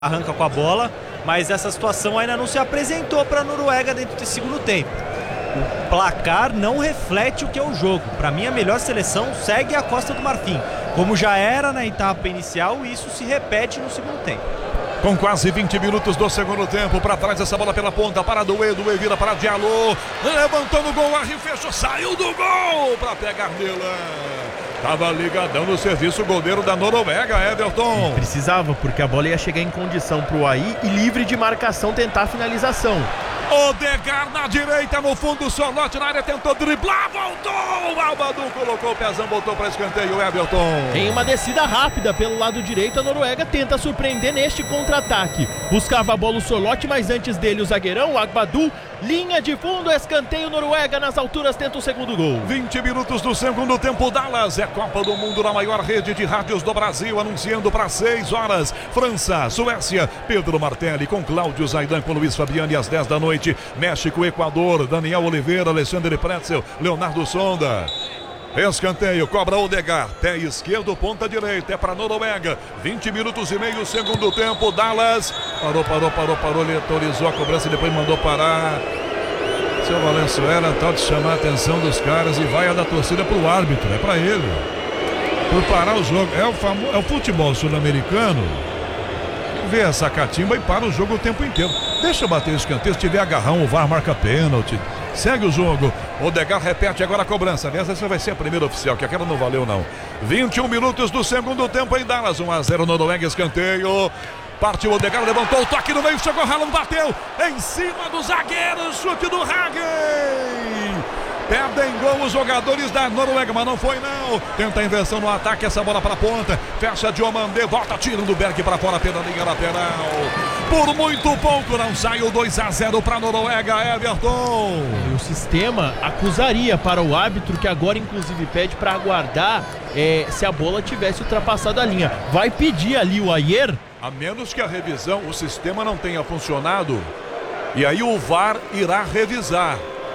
arranca com a bola, mas essa situação ainda não se apresentou para a Noruega dentro do segundo tempo. O placar não reflete o que é o jogo. Para mim, a melhor seleção segue a Costa do Marfim. Como já era na etapa inicial, isso se repete no segundo tempo. Com quase 20 minutos do segundo tempo, para trás essa bola pela ponta, para Doué vira para Diallo, levantou no gol, fechou, saiu do gol para pegar Milan. Tava ligadão no serviço, o goleiro da Noruega, Everton. Precisava, porque a bola ia chegar em condição pro Aí e livre de marcação tentar a finalização. Odegaard na direita, no fundo, Sorloth na área, tentou driblar, voltou, Albadu colocou o pezão, voltou para escanteio, Everton. Em uma descida rápida pelo lado direito, a Noruega tenta surpreender neste contra-ataque. Buscava a bola o Sorloth, mas antes dele o zagueirão, o Agbadu, linha de fundo, escanteio, Noruega nas alturas, tenta o segundo gol. 20 minutos do segundo tempo, Dallas, é Copa do Mundo na maior rede de rádios do Brasil, anunciando para 6 horas, França, Suécia, Pedro Martelli com Cláudio Zaidan, com Luiz Fabiani às 10 da noite. México, Equador, Daniel Oliveira, Alexandre Pretzel, Leonardo Sonda. Escanteio, cobra Odegaard, pé esquerdo, ponta direita, é para Noruega. 20 minutos e meio, segundo tempo, Dallas. Parou, ele autorizou a cobrança e depois mandou parar. Seu Valenzuela, tal de chamar a atenção dos caras e vai a da torcida pro árbitro, é para ele. Por parar o jogo, é o futebol sul-americano. Vê essa catimba e para o jogo o tempo inteiro. Deixa eu bater o escanteio, se tiver agarrão, o VAR marca pênalti. Segue o jogo. Odegaard repete agora a cobrança. Aliás, essa vai ser a primeira oficial, que aquela não valeu não. 21 minutos do segundo tempo em Dallas. 1-0 Noruega, escanteio. Partiu Odegaard, levantou o toque no meio, chegou Haaland, bateu em cima do zagueiro, chute do Hagen. Perdem gol os jogadores da Noruega, mas não foi não. Tenta a inversão no ataque, essa bola para a ponta. Fecha Diomandé, volta tirando o Berg para fora pela linha lateral. Por muito pouco não sai o 2-0 para a Noruega, Everton. E o sistema acusaria para o árbitro, que agora inclusive pede para aguardar se a bola tivesse ultrapassado a linha. Vai pedir ali o Ayer. A menos que a revisão, o sistema não tenha funcionado. E aí o VAR irá revisar.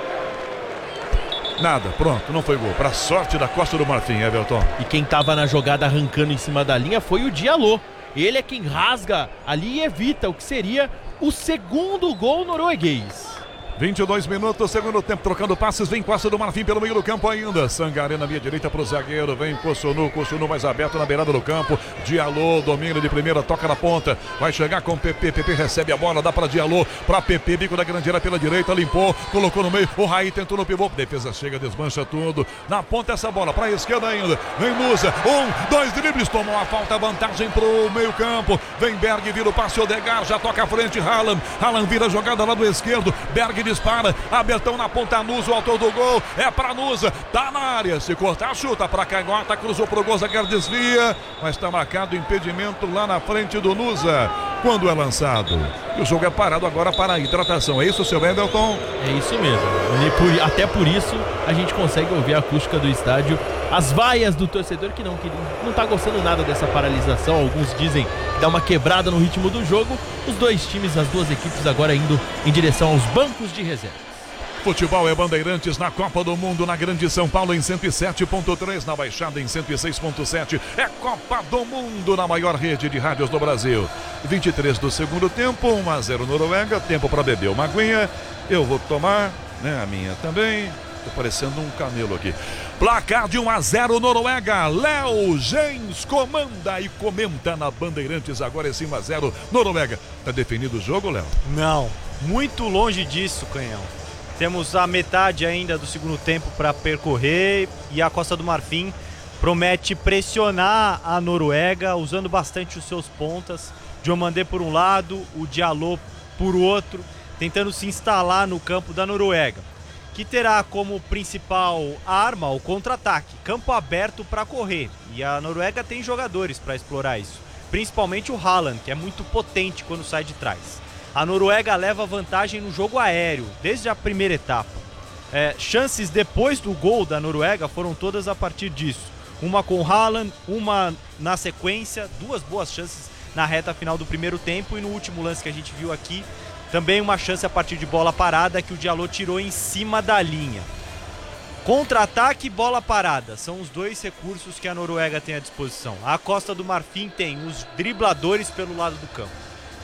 Nada, pronto, não foi gol. Para sorte da Costa do Marfim, Everton. E quem estava na jogada arrancando em cima da linha foi o Diallo. Ele é quem rasga ali e evita o que seria o segundo gol norueguês. 22 minutos, segundo tempo, trocando passes, vem Costa do Marfim pelo meio do campo ainda. Sangaré na minha direita para o zagueiro, vem Kossonu mais aberto na beirada do campo. Diallo, domina de primeira, toca na ponta, vai chegar com PP, PP recebe a bola, dá para Diallo, para PP, bico da grande área pela direita, limpou, colocou no meio, o Raí tentou no pivô, defesa chega, desmancha tudo, na ponta essa bola, para a esquerda ainda, vem Musa, 2 dribles, tomou a falta, vantagem pro meio campo, vem Berg, vira o passe, Odegaard, já toca à frente, Haaland vira a jogada lá do esquerdo, Berg dispara, abertão na ponta, Nusa, o autor do gol, é pra Nusa, tá na área, se cortar, chuta pra canhota, cruzou pro gol, zagueiro desvia, mas tá marcado impedimento lá na frente do Nusa, quando é lançado. E o jogo é parado agora para a hidratação, é isso, seu Everton? É isso mesmo, até por isso a gente consegue ouvir a acústica do estádio, as vaias do torcedor que não tá gostando nada dessa paralisação. Alguns dizem que dá uma quebrada no ritmo do jogo. Os dois times, as duas equipes agora indo em direção aos bancos de reserva. Futebol é Bandeirantes na Copa do Mundo, na Grande São Paulo em 107.3, na Baixada em 106.7. É Copa do Mundo na maior rede de rádios do Brasil. 23 do segundo tempo, 1-0 Noruega, tempo para beber uma aguinha. Eu vou tomar, né, a minha também. Tô parecendo um camelo aqui. Placar de 1-0 Noruega. Léo Gens comanda e comenta na Bandeirantes. Agora esse 1-0 Noruega. Tá definido o jogo, Léo? Não, muito longe disso, Canhão. Temos a metade ainda do segundo tempo para percorrer e a Costa do Marfim promete pressionar a Noruega, usando bastante os seus pontas. Diomandé por um lado, o Diallo por outro, tentando se instalar no campo da Noruega, que terá como principal arma o contra-ataque, campo aberto para correr. E a Noruega tem jogadores para explorar isso, principalmente o Haaland, que é muito potente quando sai de trás. A Noruega leva vantagem no jogo aéreo, desde a primeira etapa. Chances depois do gol da Noruega foram todas a partir disso. Uma com Haaland, uma na sequência, 2 boas chances na reta final do primeiro tempo, e no último lance que a gente viu aqui, também uma chance a partir de bola parada que o Diallo tirou em cima da linha. Contra-ataque e bola parada são os dois recursos que a Noruega tem à disposição. A Costa do Marfim tem os dribladores pelo lado do campo.